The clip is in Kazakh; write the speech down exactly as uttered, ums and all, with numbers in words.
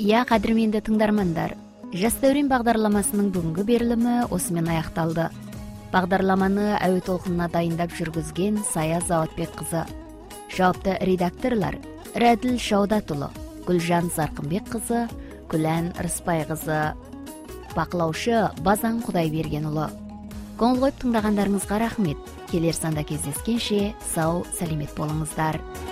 Я кадірменді тыңдармандар, Жас дәурен бағдарламасының бүгінгі берілімі осымен аяқталды. Бағдарламаны әуе толқынына дайындап жүргізген Сая Заватбек қызы. Жауапты редакторлар Рәділ Шаудатұлы, Гүлжан Зарқынбек қызы, Күлән Рыспай қызы. Бақылаушы Базан Құдайбергенұлы. Көңіл қойып тыңдағандарыңызға рахмет. Келер санда кездескенше сау, сәлемет болыңыздар.